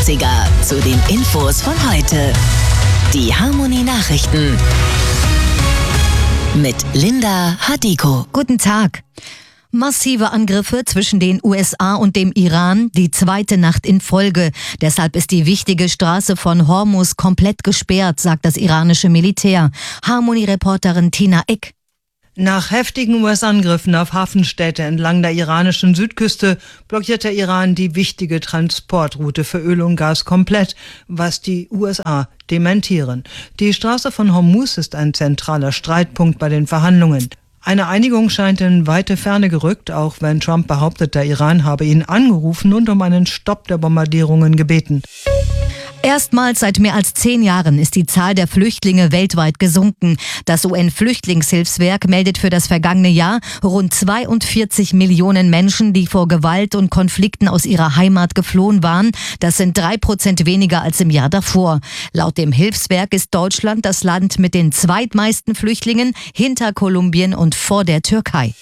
80er zu den Infos von heute. Die Harmony Nachrichten mit Linda Hadiko. Guten Tag. Massive Angriffe zwischen den USA und dem Iran, die zweite Nacht in Folge. Deshalb ist die wichtige Straße von Hormuz komplett gesperrt, sagt das iranische Militär. Harmony-Reporterin Tina Eck. Nach heftigen US-Angriffen auf Hafenstädte entlang der iranischen Südküste blockiert der Iran die wichtige Transportroute für Öl und Gas komplett, was die USA dementieren. Die Straße von Hormuz ist ein zentraler Streitpunkt bei den Verhandlungen. Eine Einigung scheint in weite Ferne gerückt, auch wenn Trump behauptet, der Iran habe ihn angerufen und um einen Stopp der Bombardierungen gebeten. Erstmals seit mehr als 10 Jahren ist die Zahl der Flüchtlinge weltweit gesunken. Das UN-Flüchtlingshilfswerk meldet für das vergangene Jahr rund 42 Millionen Menschen, die vor Gewalt und Konflikten aus ihrer Heimat geflohen waren. Das sind 3% weniger als im Jahr davor. Laut dem Hilfswerk ist Deutschland das Land mit den zweitmeisten Flüchtlingen hinter Kolumbien und vor der Türkei.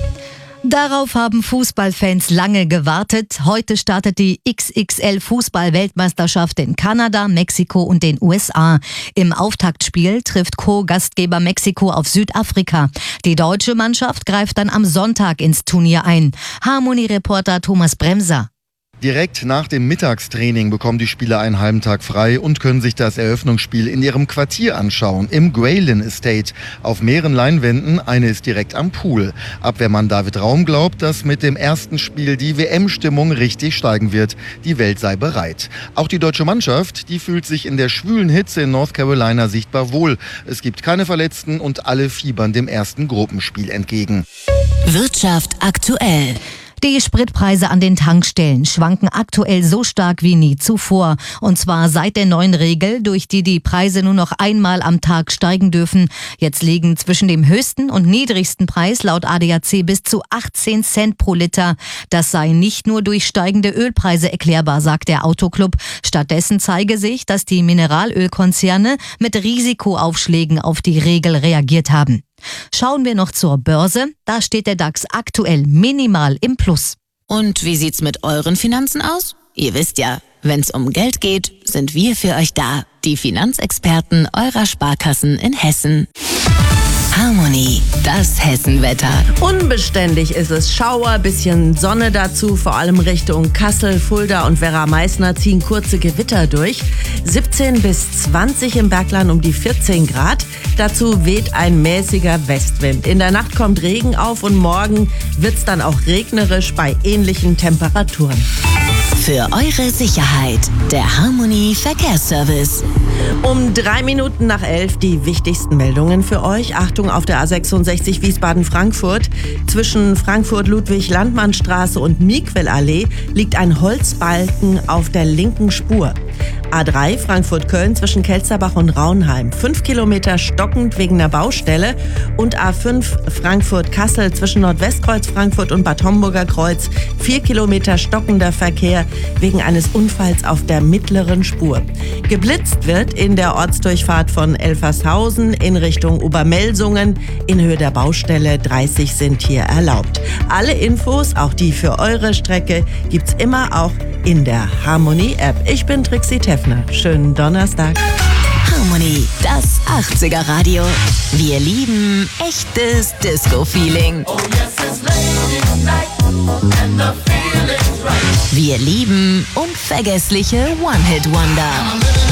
Darauf haben Fußballfans lange gewartet. Heute startet die XXL-Fußball-Weltmeisterschaft in Kanada, Mexiko und den USA. Im Auftaktspiel trifft Co-Gastgeber Mexiko auf Südafrika. Die deutsche Mannschaft greift dann am Sonntag ins Turnier ein. Harmony-Reporter Thomas Bremser. Direkt nach dem Mittagstraining bekommen die Spieler einen halben Tag frei und können sich das Eröffnungsspiel in ihrem Quartier anschauen, im Graylin Estate. Auf mehreren Leinwänden, eine ist direkt am Pool. Abwehrmann David Raum glaubt, dass mit dem ersten Spiel die WM-Stimmung richtig steigen wird. Die Welt sei bereit. Auch die deutsche Mannschaft, die fühlt sich in der schwülen Hitze in North Carolina sichtbar wohl. Es gibt keine Verletzten und alle fiebern dem ersten Gruppenspiel entgegen. Wirtschaft aktuell. Die Spritpreise an den Tankstellen schwanken aktuell so stark wie nie zuvor. Und zwar seit der neuen Regel, durch die die Preise nur noch einmal am Tag steigen dürfen. Jetzt liegen zwischen dem höchsten und niedrigsten Preis laut ADAC bis zu 18 Cent pro Liter. Das sei nicht nur durch steigende Ölpreise erklärbar, sagt der Autoclub. Stattdessen zeige sich, dass die Mineralölkonzerne mit Risikoaufschlägen auf die Regel reagiert haben. Schauen wir noch zur Börse. Da steht der DAX aktuell minimal im Plus. Und wie sieht's mit euren Finanzen aus? Ihr wisst ja, wenn's um Geld geht, sind wir für euch da. Die Finanzexperten eurer Sparkassen in Hessen. Harmony, das Hessenwetter. Unbeständig ist es. Schauer, bisschen Sonne dazu, vor allem Richtung Kassel, Fulda und Werra-Meißner ziehen kurze Gewitter durch. 17 bis 20 im Bergland, um die 14 Grad. Dazu weht ein mäßiger Westwind. In der Nacht kommt Regen auf und morgen wird's dann auch regnerisch bei ähnlichen Temperaturen. Für eure Sicherheit, der Harmony Verkehrsservice. Um 3 Minuten nach 11 die wichtigsten Meldungen für euch. Achtung auf der A66 Wiesbaden-Frankfurt. Zwischen Frankfurt-Ludwig-Landmannstraße und Miquel-Allee liegt ein Holzbalken auf der linken Spur. A3 Frankfurt-Köln zwischen Kelsterbach und Raunheim. 5 Kilometer stockend wegen der Baustelle. Und A5 Frankfurt-Kassel zwischen Nordwestkreuz Frankfurt und Bad Homburger Kreuz. 4 Kilometer stockender Verkehr wegen eines Unfalls auf der mittleren Spur. Geblitzt wird in der Ortsdurchfahrt von Elfershausen in Richtung Obermelsungen. In Höhe der Baustelle 30 sind hier erlaubt. Alle Infos, auch die für eure Strecke, gibt's immer auch in der Harmony-App. Ich bin Trixie Teffner. Schönen Donnerstag. Harmony, das 80er Radio. Wir lieben echtes Disco-Feeling. Wir lieben unvergessliche One-Hit-Wonder.